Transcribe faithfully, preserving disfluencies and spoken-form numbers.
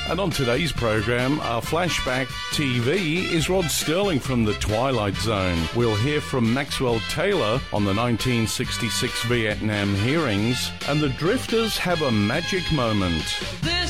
And on today's program, our Flashback T V is Rod Sterling from The Twilight Zone. We'll hear from Maxwell Taylor on the nineteen sixty-six Vietnam hearings, and the Drifters have a magic moment.